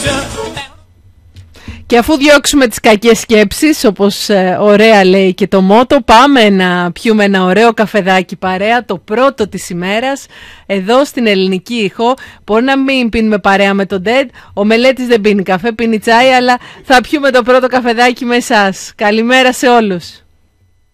Και αφού διώξουμε τις κακές σκέψεις, όπως ωραία λέει και το μότο, πάμε να πιούμε ένα ωραίο καφεδάκι παρέα, το πρώτο της ημέρας, εδώ στην Ελληνική Ήχο. Μπορεί να μην πίνουμε παρέα με τον Dead, ο Μελέτης δεν πίνει καφέ, πίνει τσάι, αλλά θα πιούμε το πρώτο καφεδάκι με εσάς. Καλημέρα σε όλους.